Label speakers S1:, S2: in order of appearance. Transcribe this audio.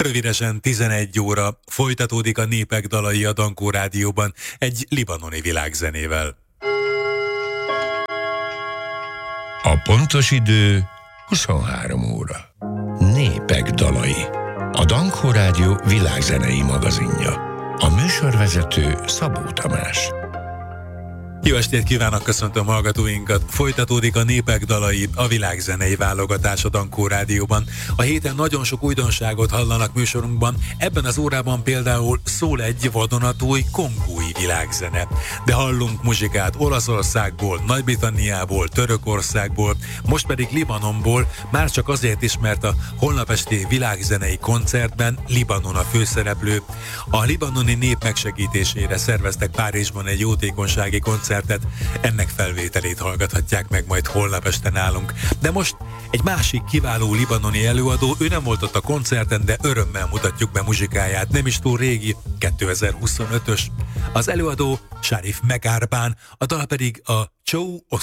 S1: Rövidesen 11 óra folytatódik a Népek dalai a Dankó Rádióban egy libanoni világzenével.
S2: A pontos idő 23 óra. Népek dalai. A Dankó Rádió világzenei magazinja. A műsorvezető Szabó Tamás.
S1: Jó estét kívánok, köszöntöm hallgatóinkat! Folytatódik a Népek dalai, a világzenei válogatás a Dankó Rádióban. A héten nagyon sok újdonságot hallanak műsorunkban, ebben az órában például szól egy vadonatúj kongói világzene. De hallunk muzsikát Olaszországból, Nagy-Britanniából, Törökországból, most pedig Libanonból, már csak azért is, mert a holnap esti világzenei koncertben Libanon a főszereplő. A libanoni nép megsegítésére szerveztek Párizsban egy jótékonysági koncertet, ennek felvételét hallgathatják meg majd holnap este nálunk. De most egy másik kiváló libanoni előadó, ő nem volt ott a koncerten, de örömmel mutatjuk be muzsikáját, nem is túl régi, 2025-ös. Az előadó Sharif Megarbán, a dal pedig a Csó